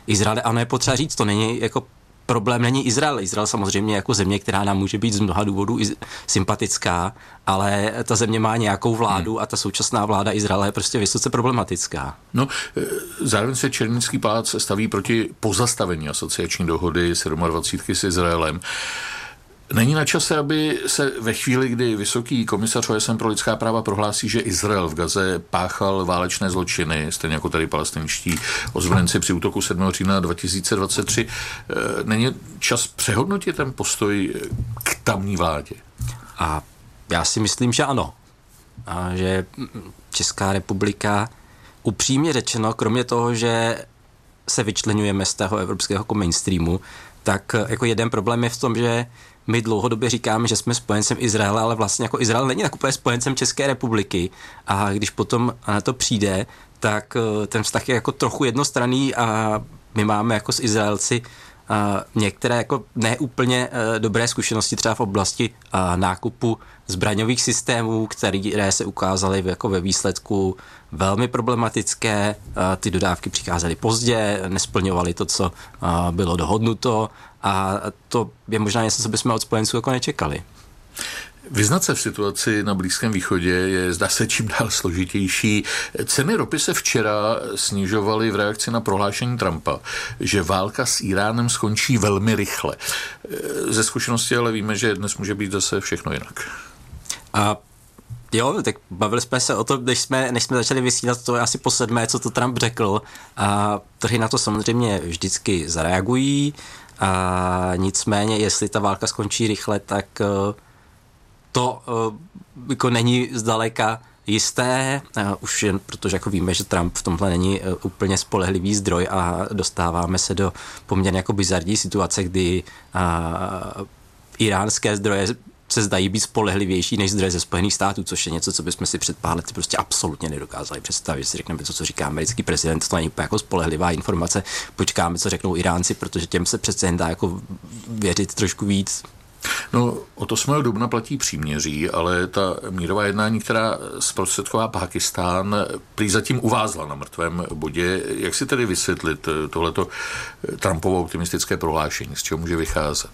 Izraele, ano, je potřeba říct, to není jako problém není Izrael. Izrael samozřejmě jako země, která nám může být z mnoha důvodů sympatická, ale ta země má nějakou vládu a ta současná vláda Izraele je prostě vysoce problematická. No, zároveň se Černínský palác staví proti pozastavení asociační dohody 27 s Izraelem. Není na čase, aby se ve chvíli, kdy vysoký komisař OSN pro lidská práva prohlásí, že Izrael v Gaze páchal válečné zločiny, stejně jako tady palestinští ozbrojenci při útoku 7. října 2023, není čas přehodnotit ten postoj k tamní vládě? A já si myslím, že ano. A že Česká republika upřímně řečeno, kromě toho, že se vyčleňujeme z toho evropského mainstreamu, tak jako jeden problém je v tom, že my dlouhodobě říkáme, že jsme spojencem Izraele, ale vlastně jako Izrael není tak úplně spojencem České republiky. A když potom na to přijde, tak ten vztah je jako trochu jednostranný a my máme jako s Izraelci některé jako neúplně dobré zkušenosti třeba v oblasti nákupu zbraňových systémů, které se ukázaly jako ve výsledku velmi problematické. Ty dodávky přicházely pozdě, nesplňovaly to, co bylo dohodnuto a to je možná něco, co bychom od spojenců jako nečekali. Vyznat se v situaci na Blízkém východě je, zdá se, čím dál složitější. Ceny ropy se včera snižovaly v reakci na prohlášení Trumpa, že válka s Iránem skončí velmi rychle. Ze zkušenosti ale víme, že dnes může být zase všechno jinak. A jo, tak bavili jsme se o to, než jsme začali vysílat, to je asi po 7., co to Trump řekl. A trhy na to samozřejmě vždycky zareagují. A nicméně, jestli ta válka skončí rychle, tak to jako není zdaleka jisté, už jen protože jako víme, že Trump v tomhle není úplně spolehlivý zdroj a dostáváme se do poměrně jako bizarní situace, kdy iránské zdroje se zdají být spolehlivější než zdroje ze Spojených států, což je něco, co bychom si před pár lety prostě absolutně nedokázali představit. Si řekneme to, co říká americký prezident, to není úplně jako spolehlivá informace. Počkáme, co řeknou Iránci, protože těm se přece jen dá jako věřit trošku víc. No, od 8. dubna platí příměří, ale ta mírová jednání, která zprostředková Pákistán, prý zatím uvázla na mrtvém bodě. Jak si tedy vysvětlit tohleto Trumpovo optimistické prohlášení, z čeho může vycházet?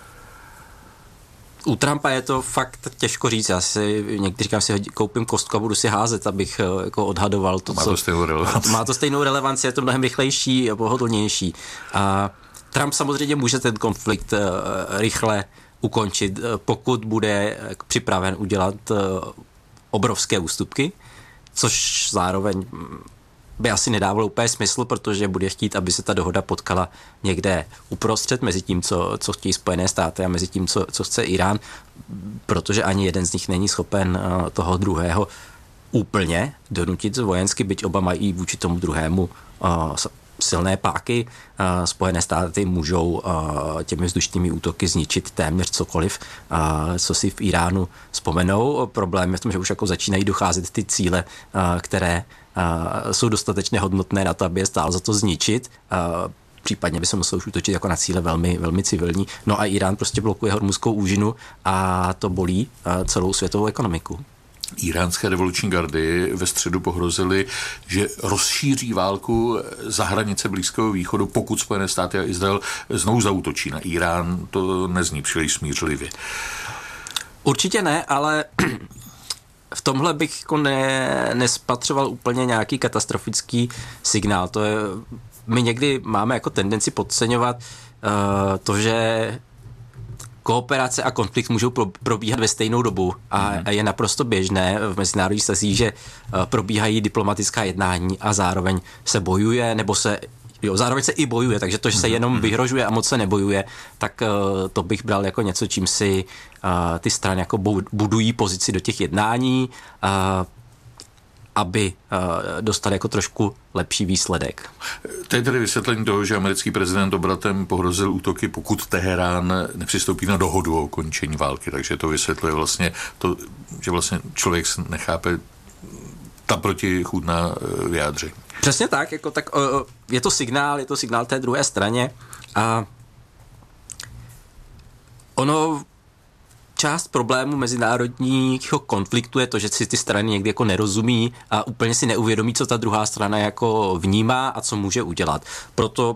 U Trumpa je to fakt těžko říct. Já si někdy říkám, si koupím kostku a budu si házet, abych jako odhadoval to, má to stejnou relevanci. Má to stejnou relevanci, je to mnohem rychlejší a pohodlnější. A Trump samozřejmě může ten konflikt rychle ukončit, pokud bude připraven udělat obrovské ústupky, což zároveň by asi nedávalo úplně smysl, protože bude chtít, aby se ta dohoda potkala někde uprostřed mezi tím, co chtějí Spojené státy a mezi tím, co chce Irán, protože ani jeden z nich není schopen toho druhého úplně donutit vojensky, byť oba mají vůči tomu druhému silné páky. Spojené státy můžou těmi vzdušnými útoky zničit téměř cokoliv, co si v Iránu vzpomenou. Problém je v tom, že už jako začínají docházet ty cíle, které jsou dostatečně hodnotné na to, aby je stálo za to zničit. Případně by se musel už útočit jako na cíle velmi, velmi civilní. No a Irán prostě blokuje Hormuzskou úžinu a to bolí celou světovou ekonomiku. Iránské revoluční gardy ve středu pohrozily, že rozšíří válku za hranice Blízkého východu, pokud Spojené státy a Izrael znovu zaútočí na Irán. To nezní příliš smířlivě. Určitě ne, ale v tomhle bych jako nespatřoval úplně nějaký katastrofický signál. To je, my někdy máme jako tendenci podceňovat to, že kooperace a konflikt můžou probíhat ve stejnou dobu a je naprosto běžné v mezinárodních vztazích, že probíhají diplomatická jednání a zároveň se bojuje, nebo zároveň se i bojuje, takže to, že se jenom vyhrožuje a moc se nebojuje, tak to bych bral jako něco, čím si ty strany jako budují pozici do těch jednání, aby dostali jako trošku lepší výsledek. To je tedy vysvětlení toho, že americký prezident obratem pohrozil útoky, pokud Teherán nepřistoupí na dohodu o ukončení války, takže to vysvětluje vlastně to, že vlastně člověk nechápe ta protichůdná vyjádření. Přesně tak, jako tak je to signál té druhé straně a ono část problému mezinárodního konfliktu je to, že si ty strany někdy jako nerozumí a úplně si neuvědomí, co ta druhá strana jako vnímá a co může udělat. Proto